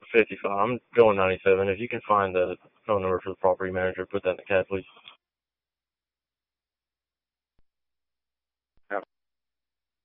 55. I'm going 97. If you can find the phone number for the property manager, put that in the chat, please.